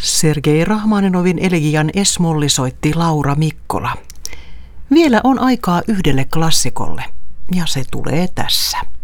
Sergei Rahmaninovin elegian esmolli soitti Laura Mikkola. Vielä on aikaa yhdelle klassikolle, ja se tulee tässä.